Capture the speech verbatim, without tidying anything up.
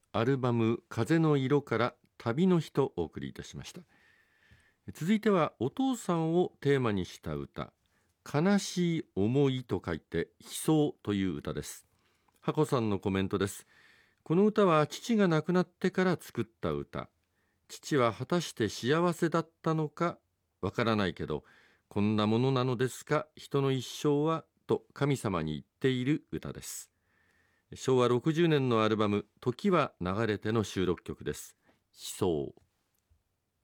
アルバム風の色から旅の日とお送りいたしました。続いてはお父さんをテーマにした歌、悲しい思いと書いて悲壮という歌です。ハコさんのコメントです。この歌は父が亡くなってから作った歌。父は果たして幸せだったのかわからないけど、こんなものなのですか人の一生はと神様に言っている歌です。しょうわろくじゅうねんのアルバム時は流れての収録曲です。悲壮。